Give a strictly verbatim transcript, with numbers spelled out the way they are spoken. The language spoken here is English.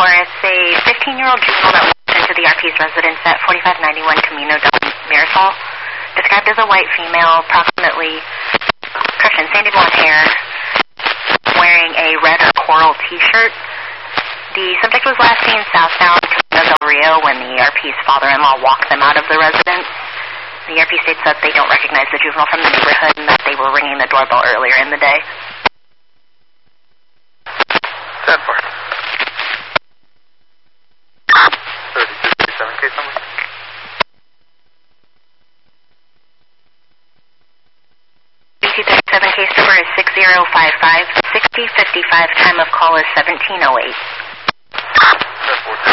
for is a fifteen-year-old juvenile that walked into the R P's residence at forty-five ninety-one Camino del Mirasol, described as a white female, approximately, correction, sandy blonde hair, wearing a red or coral T-shirt. The subject was last seen southbound Camino del Rio when the R P's father-in-law walked them out of the residence. The R P states that they don't recognize the juvenile from the neighborhood and that they were ringing the doorbell earlier in the day. ten four. thirty-two thirty-seven case number. thirty-two thirty-seven case number is six zero five five, sixty fifty-five. Time of call is seventeen oh eight. ten four.